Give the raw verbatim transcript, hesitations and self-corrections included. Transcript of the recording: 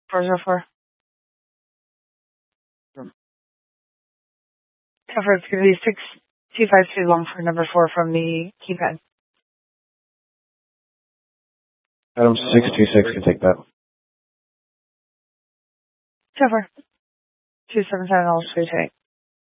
four zero four. Cover, it's going to be six two five two long for number four from the keypad. Adam six two six can take that. Cover. two seven seven, I'll shoot it.